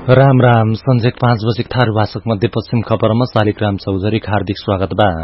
राम राम संजेक 5 बजे थारू भाषक मध्यपश्चिम खबरमा शालिग्राम चौधरी हार्दिक स्वागत बा।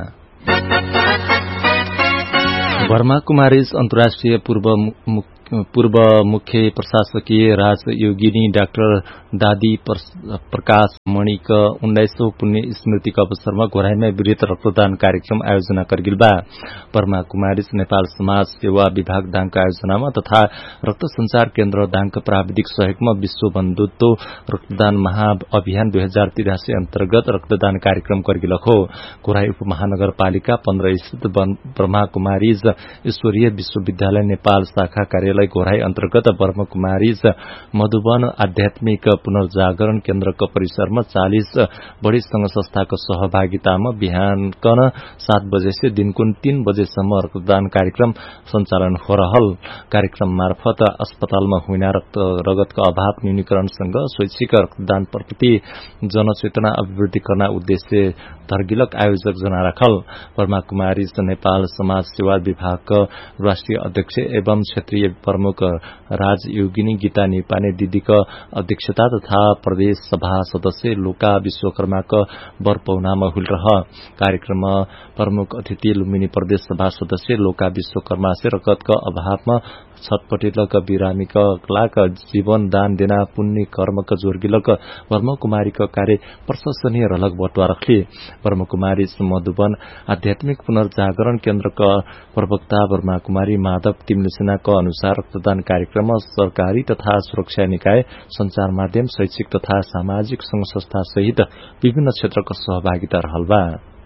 वर्मा कुमारीज अन्तर्राष्ट्रिय पूर्व मुख्य प्रशासकीय राजयोगिनी डाक्टर दादी प्रकाश मणिक 1900 पुण्य स्मृतिको अवसरमा घोराईमा विरत रक्तदान कार्यक्रम आयोजना गरिल बा। वर्मा कुमारीज नेपाल समाज सेवा विभाग दाङको आयोजनामा तथा रक्त संचार केन्द्र दाङको प्राविधिक सहयोगमा विश्व बन्धुत्व रक्तदान महाअभियान 2083 अन्तर्गत रक्तदान कार्यक्रम गरिल हो। घोराई उपमहानगरपालिका 15 स्थित ब्रह्मा कुमारीज ईश्वरीय विश्वविद्यालय नेपाल शाखा कार्यालय घोराई अन्तर्गत ब्रह्म कुमारीज मधुबन आध्यात्मिक पुनर्जागरण केन्द्रको परिसरमा 40 बढ़ी संघ संस्थाको सहभागितामा बिहानकन 7 बजेसे दिनकुन 3 बजेसम्म रक्तदान कार्यक्रम सञ्चालन हो रहल। कार्यक्रम मार्फत अस्पतालमा हुइना रगतको अभाव न्यूनीकरणसँग स्वैच्छिक रक्तदान प्रति जनचेतना अभिवृद्धि गर्न उद्देश्य धर्गिलक आयोजक जना राखल। वर्मा कुमारीज नेपाल समाज सेवा विभागका राष्ट्रिय अध्यक्ष एवं क्षेत्रीय प्रमुख राजयोगिनी गीता नेपाने दिदीको अध्यक्षता तथा प्रदेश सभा सदस्य लोका विश्वकर्माको बरपौनामा हुल रह। कार्यक्रममा प्रमुख अतिथि लुम्बिनी प्रदेश सभा सदस्य लोका विश्वकर्मा से रगतको अभावमा छटपटिलक बिरामीका जीवन दान देना पुण्य कर्मक जोर्गिलक वर्मा कुमारीको कार्य प्रशंसनीय रहलक बटुवा रखले। वर्मा कुमारी मधुबन आध्यात्मिक पुनर्जागरण केन्द्रका प्रवक्ता वर्मा कुमारी माधव तिमलुसेनाको अनुसार रक्तदान कार्यक्रममा सरकारी तथा सुरक्षा निकाय संचार माध्यम शैक्षिक तथा सामाजिक संघ संस्था सहित विभिन्न क्षेत्रको सहभागिता रहल बा।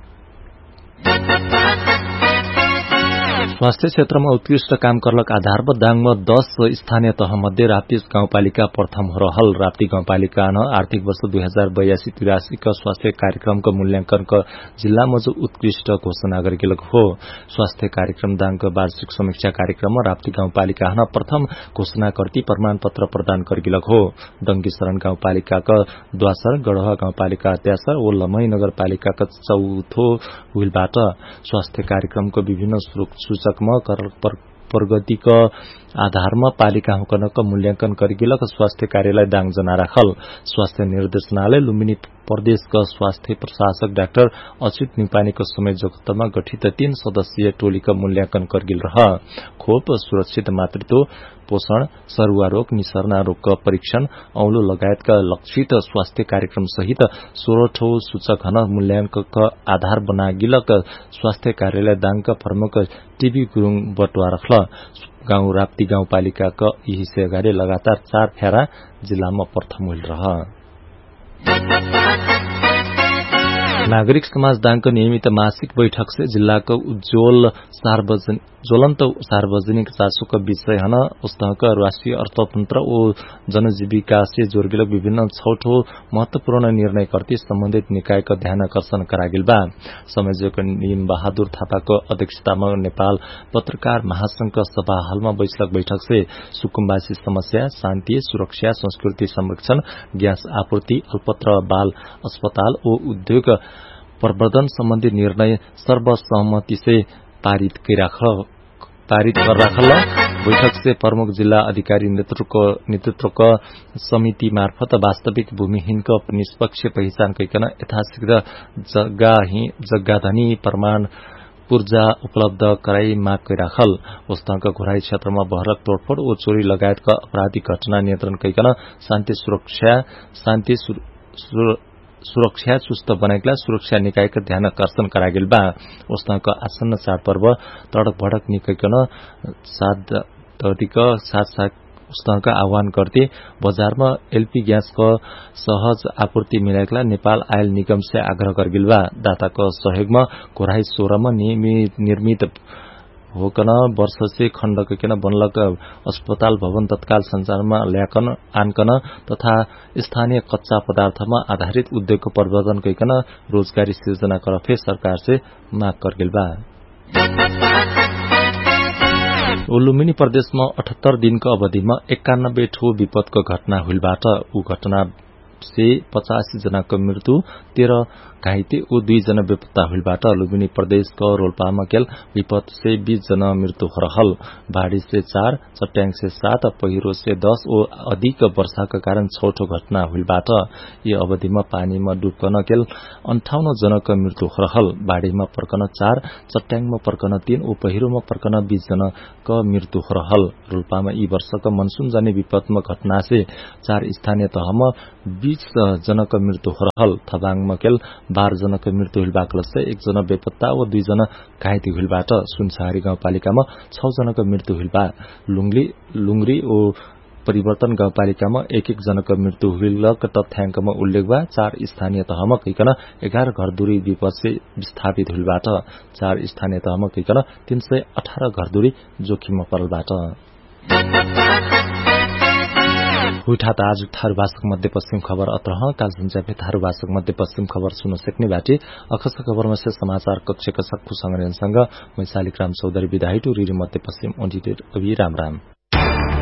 स्वास्थ्य क्षेत्रमा उत्कृष्ट काम करलक आधारमा दाङमा 10 स्थानीय तह मध्ये राप्ती गाउँपालिका प्रथम हो रहल। राप्ती गाउँपालिका आर्थिक वर्ष 2082-83 का स्वास्थ्य कार्यक्रमको मूल्यांकनको जिल्लामा जो उत्कृष्ट घोषणा गरिएको हो। स्वास्थ्य कार्यक्रम दाङको वार्षिक समीक्षा कार्यक्रममा राप्ती गाउँपालिका प्रथम घोषणा कर्ती प्रमाण पत्र प्रदान गरिएको हो। डंगीशरण गाउँपालिकाका द्वासर, गढवा गाउँपालिका त्यासर ओ लमही नगरपालिकाका चौथो हुइलबाट स्वास्थ्य कार्यक्रमको विभिन्न सूचकमा प्रगतिको आधारमा पालिका हुकनको मूल्यांकन गरिएको स्वास्थ्य कार्यालय दाङ जना राखल। स्वास्थ्य निर्देशनालय लुम्बिनी प्रदेशका स्वास्थ्य प्रशासक डाक्टर अच्युत निपानीको संयोजकत्वमा गठित 3 सदस्यीय टोलीको मूल्यांकन गरिल रह। खोप, सुरक्षित मातृत्व, पोषण, सरुवा रोग, निसर्ना रोगको परीक्षण, औलो लगायतका लक्षित स्वास्थ्य कार्यक्रम सहित 16 ठो सूचक मूल्यांकनको आधार बनागिलक स्वास्थ्य कार्यालय दाङका प्रमुख टीबी गुरुङ बटुवा रखल। गाउँ राप्ती गाउँपालिकाका यही से अगाडि लगातार 4 फेरा जिल्लामा प्रथम हुल रह। नागरिक समाज दाङको नियमित मासिक बैठक से जिल्लाको ज्वलन्त सार्वजनिक चासोको विषय हन उस्तहका राष्ट्रिय अर्थतन्त्र ओ जनजीविका से जोर्गिलक विभिन्न 6 ठो महत्वपूर्ण निर्णय कर्ती सम्बन्धित निकायको ध्यान आकर्षण करागिल बा। संयोजक नियम बहादुर थापाको अध्यक्षतामा नेपाल पत्रकार महासंघका सभा हालमा बैठक से सुकुम्बासी समस्या, शान्ति, सुरक्षा, संस्कृति संरक्षण, ग्यास आपूर्ति, अल्पत्र बाल अस्पताल ओ उद्योग प्रवर्धन सम्बन्धी निर्णय सर्वसम्मति से पारित कर राखल। बैठक से प्रमुख जिल्ला अधिकारी नेतृत्वको समिति मार्फत वास्तविक भूमिहीनको निष्पक्ष पहिचान गरिकन यथाशीघ्र जग्गाधनी प्रमाण पूर्जा उपलब्ध गराई माग गरिराखल। उस्तङका घोराई क्षेत्रमा बहरक तोडफोड ओ चोरी लगायतका आपराधिक घटना नियन्त्रण गरिकन शान्ति सुरक्षा चुस्त बनाइकला सुरक्षा निकायको ध्यान आकर्षण करागिल बा। उस्तङका आसन्न चाडपर्व तडक भडक निकैकन साथ उस्तङका आह्वान गर्दै बजारमा एलपी ग्यासको सहज आपूर्ति मिलाइकला नेपाल आयल निगम से आग्रह गरिल बा। दाताको सहयोगमा घोराई 16 मा निर्मित होकन वर्ष से खण्ड कन बनलक अस्पताल भवन तत्काल संचारमा ल्याकन आनकन तथा स्थानीय कच्चा पदार्थमा आधारित उद्योगको प्रवर्धन गरिकन रोजगारी सृजना करफे सरकार से माग गरिल बा। लुम्बिनी प्रदेशमा 78 दिनको अवधिमा 91 ठो विपदको घटना हुइलबाट ऊ घटना 185 जनाको मृत्यु 13 घाइते ओ 2 जना बेपत्ता हुइबाट लुम्बिनी प्रदेशको रोल्पामा केल विपद से 20 जना मृत्यु हरहल बाढ़ी से 4 चट्याङ से 7 पहिरो से 10 ओ अधिक वर्षाका कारण छोटो घटना हुइबाट यी अवधिमा पानीमा डुबकन केल 58 जनाको मृत्यु हरहल बाढ़ीमा पर्कन 4 चट्याङमा पर्कन 3 ओ पहिरोमा पर्कन 20 जनाको मृत्यु हरहल रोल्पामा यी वर्षको मनसून जाने विपदमा घटना से 4 स्थानीय तहमा 20 जनाको मृत्यु हरहल थबाङमा केल 12 जनाको मृत्यु हुइबाकलसे 1 जना बेपत्ता व 2 जना घाइते हुइबाट सुनसहारी गाउँपालिकामा 6 जनाको मृत्यु हुइबा लुंगरी ओ परिवर्तन गाउँपालिकामा 1 जनाको मृत्यु हुइलक तथ्याङ्कमा उल्लेख बा 4 स्थानीय तहमा कहिकन 11 घरधुरी विपद से विस्थापित हुइबाट 4 स्थानीय तहमा कहिकन 318 घरधुरी जोखिममा परलबाट हुइठात आज थारू भाषक मध्यपश्चिम खबर अत्रह काल संचापे थारू भाषक मध्यपश्चिम खबर सुन्न सक्ने बाटे अखस खबरमा से समाचार कक्षका सक्खु संग्रहणसँग मैसालिक राम चौधरी विधायक रिरी मध्यपश्चिम ओडिटेड अभि राम